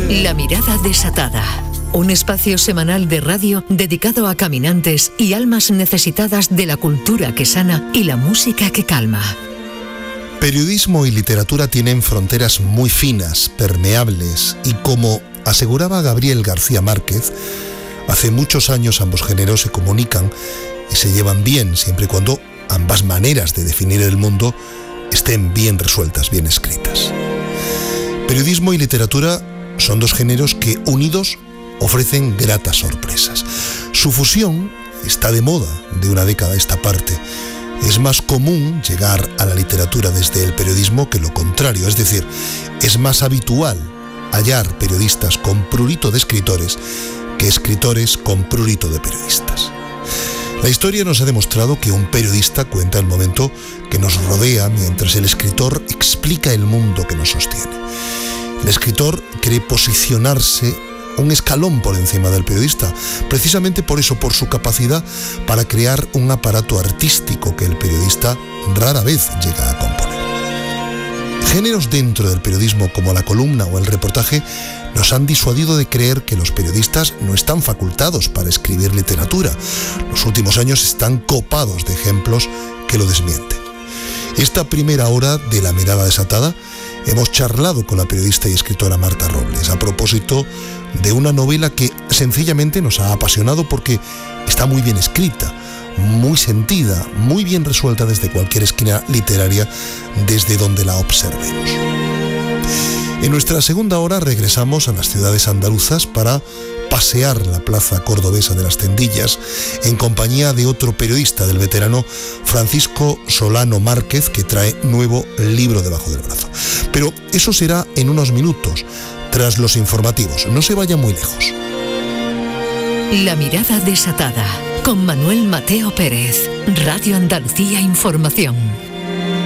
La mirada desatada. Un espacio semanal de radio dedicado a caminantes y almas necesitadas de la cultura que sana y la música que calma. Periodismo y literatura tienen fronteras muy finas, permeables, y como aseguraba Gabriel García Márquez, hace muchos años ambos géneros se comunican y se llevan bien, siempre y cuando ambas maneras de definir el mundo estén bien resueltas, bien escritas. Periodismo y literatura son dos géneros que, unidos, ofrecen gratas sorpresas. Su fusión está de moda de una década a esta parte. Es más común llegar a la literatura desde el periodismo que lo contrario, es decir, es más habitual hallar periodistas con prurito de escritores que escritores con prurito de periodistas. La historia nos ha demostrado que un periodista cuenta el momento que nos rodea mientras el escritor explica el mundo que nos sostiene. El escritor quiere posicionarse un escalón por encima del periodista, precisamente por eso, por su capacidad para crear un aparato artístico que el periodista rara vez llega a componer. Géneros dentro del periodismo como la columna o el reportaje nos han disuadido de creer que los periodistas no están facultados para escribir literatura. Los últimos años están copados de ejemplos que lo desmienten. Esta primera hora de La mirada desatada hemos charlado con la periodista y escritora Marta Robles a propósito de una novela que sencillamente nos ha apasionado porque está muy bien escrita, muy sentida, muy bien resuelta desde cualquier esquina literaria desde donde la observemos. En nuestra segunda hora regresamos a las ciudades andaluzas para pasear la plaza cordobesa de las Tendillas en compañía de otro periodista, del veterano Francisco Solano Márquez, que trae nuevo libro debajo del brazo. Pero eso será en unos minutos, tras los informativos. No se vaya muy lejos. La mirada desatada, con Manuel Mateo Pérez, Radio Andalucía Información.